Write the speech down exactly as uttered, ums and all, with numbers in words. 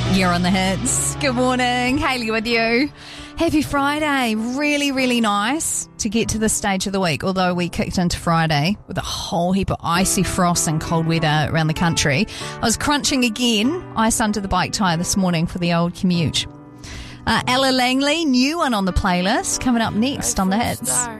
You're on the hits. Good morning. Hayley with you. Happy Friday. Really, really nice to get to this stage of the week, although we kicked into Friday with a whole heap of icy frost and cold weather around the country. I was crunching again, ice under the bike tyre this morning for the old commute. Uh, Ella Langley, new one on the playlist, coming up next on the hits.